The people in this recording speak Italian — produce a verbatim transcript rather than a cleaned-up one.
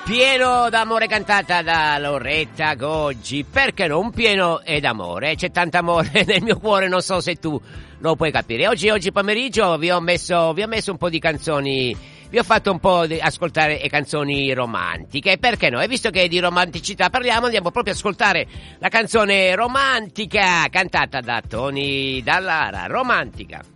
Pieno d'amore cantata da Loretta Goggi, perché no? Un pieno è d'amore, c'è tanto amore nel mio cuore, non so se tu lo puoi capire. Oggi, oggi pomeriggio vi ho messo, vi ho messo un po' di canzoni, vi ho fatto un po' di ascoltare canzoni romantiche, perché no? E visto che di romanticità parliamo, andiamo proprio ad ascoltare la canzone romantica cantata da Tony Dallara, Romantica.